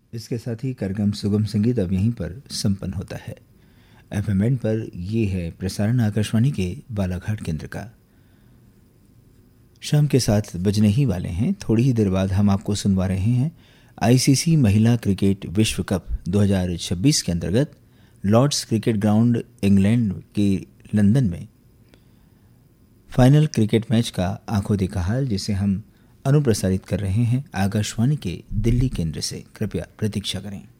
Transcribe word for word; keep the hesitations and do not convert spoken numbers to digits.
इसके साथ ही कार्यक्रम सुगम संगीत अब यहीं पर संपन्न होता है। एफएम बैंड पर ये है प्रसारण आकाशवाणी के बालाघाट केंद्र का। शाम के सात बजने ही वाले हैं। थोड़ी ही देर बाद हम आपको सुनवा रहे हैं आईसीसी महिला क्रिकेट विश्व कप दो हज़ार छब्बीस के अंतर्गत लॉर्ड्स क्रिकेट ग्राउंड इंग्लैंड के लंदन में फाइनल क्रिकेट मैच का आंखों देखा हाल, जिसे हम अनुप्रसारित कर रहे हैं आकाशवाणी के दिल्ली केंद्र से। कृपया प्रतीक्षा करें।